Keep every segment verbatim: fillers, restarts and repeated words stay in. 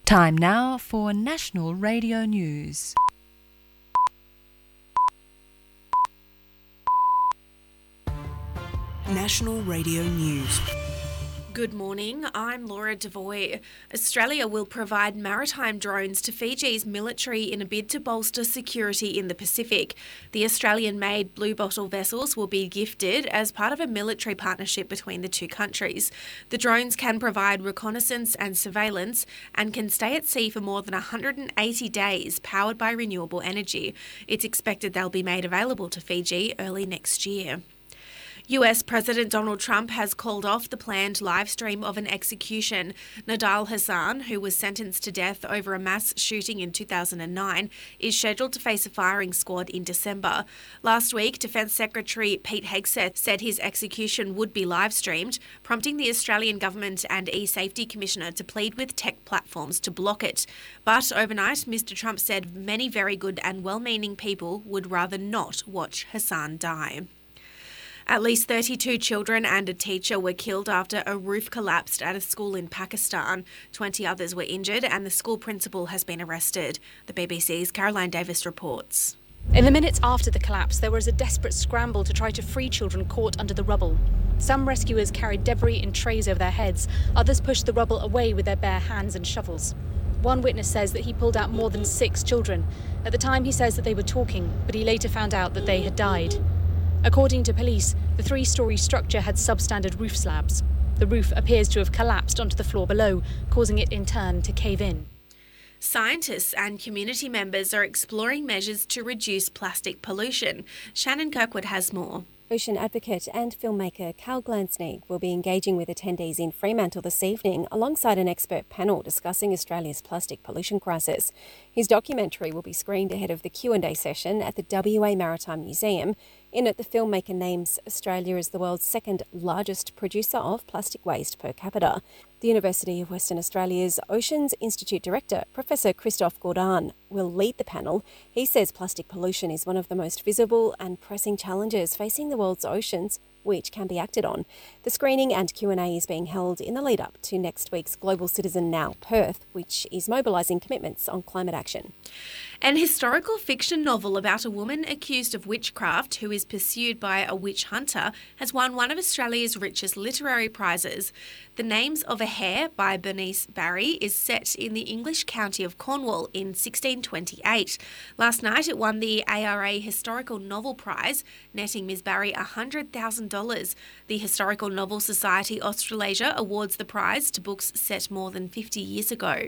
Time now for National Radio News. National Radio News. Good morning, I'm Laura Devoy. Australia will provide maritime drones to Fiji's military in a bid to bolster security in the Pacific. The Australian-made Blue Bottle vessels will be gifted as part of a military partnership between the two countries. The drones can provide reconnaissance and surveillance and can stay at sea for more than one hundred eighty days, powered by renewable energy. It's expected they'll be made available to Fiji early next year. U S President Donald Trump has called off the planned live stream of an execution. Nidal Hasan, who was sentenced to death over a mass shooting in two thousand nine, is scheduled to face a firing squad in December. Last week, Defence Secretary Pete Hegseth said his execution would be live streamed, prompting the Australian Government and E-Safety Commissioner to plead with tech platforms to block it. But overnight, Mister Trump said many very good and well-meaning people would rather not watch Hasan die. At least thirty-two children and a teacher were killed after a roof collapsed at a school in Pakistan. twenty others were injured and the school principal has been arrested. The B B C's Caroline Davis reports. In the minutes after the collapse, there was a desperate scramble to try to free children caught under the rubble. Some rescuers carried debris in trays over their heads. Others pushed the rubble away with their bare hands and shovels. One witness says that he pulled out more than six children. At the time, he says that they were talking, but he later found out that they had died. According to police, the three-storey structure had substandard roof slabs. The roof appears to have collapsed onto the floor below, causing it in turn to cave in. Scientists and community members are exploring measures to reduce plastic pollution. Shannon Kirkwood has more. Ocean advocate and filmmaker Cal Glansneag will be engaging with attendees in Fremantle this evening alongside an expert panel discussing Australia's plastic pollution crisis. His documentary will be screened ahead of the Q and A session at the W A Maritime Museum. In it, the filmmaker names Australia as the world's second largest producer of plastic waste per capita. The University of Western Australia's Oceans Institute Director, Professor Christophe Gourdin, will lead the panel. He says plastic pollution is one of the most visible and pressing challenges facing the world's oceans, which can be acted on. The screening and Q and A is being held in the lead-up to next week's Global Citizen Now Perth, which is mobilising commitments on climate action. An historical fiction novel about a woman accused of witchcraft who is pursued by a witch hunter has won one of Australia's richest literary prizes. The Names of a Hare by Bernice Barry is set in the English county of Cornwall in sixteen twenty-eight. Last night it won the A R A Historical Novel Prize, netting Miz Barry one hundred thousand dollars. The Historical Novel Society Australasia awards the prize to books set more than fifty years ago.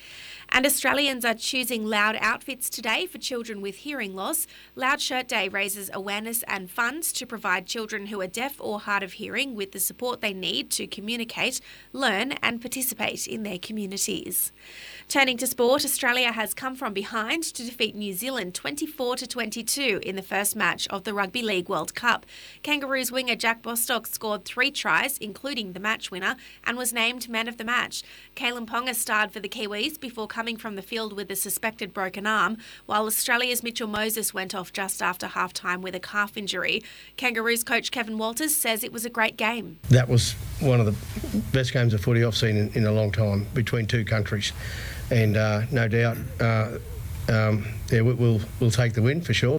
And Australians are choosing loud outfits today for children with hearing loss. Loud Shirt Day raises awareness and funds to provide children who are deaf or hard of hearing with the support they need to communicate, learn and participate in their communities. Turning to sport, Australia has come from behind to defeat New Zealand twenty-four to twenty-two in the first match of the Rugby League World Cup. Kangaroos winger Jack Bostock scored three tries, including the match winner, and was named man of the match. Kalen Ponga starred for the Kiwis before coming coming from the field with a suspected broken arm, while Australia's Mitchell Moses went off just after half-time with a calf injury. Kangaroos coach Kevin Walters says it was a great game. That was one of the best games of footy I've seen in, in a long time between two countries, and uh, no doubt uh, um, yeah, we'll, we'll take the win for sure.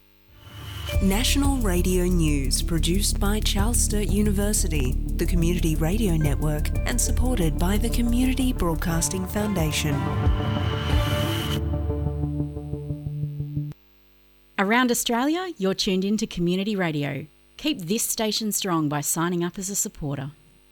National Radio News, produced by Charles Sturt University, the Community Radio Network, and supported by the Community Broadcasting Foundation. Around Australia, you're tuned in to Community Radio. Keep this station strong by signing up as a supporter.